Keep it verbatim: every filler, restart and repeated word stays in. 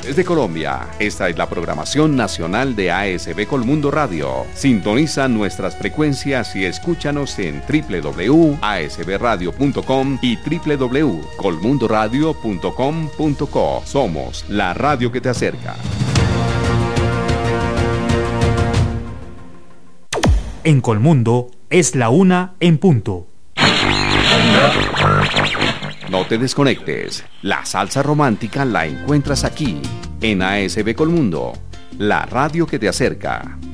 Desde Colombia, esta es la programación nacional de A S B Colmundo Radio. Sintoniza nuestras frecuencias y escúchanos en doble u doble u doble u punto a s b radio punto com y doble u doble u doble u punto colmundo radio punto com punto co. Somos la radio que te acerca. En Colmundo es la una en punto. No te desconectes. La salsa romántica la encuentras aquí, en A S B Colmundo, la radio que te acerca.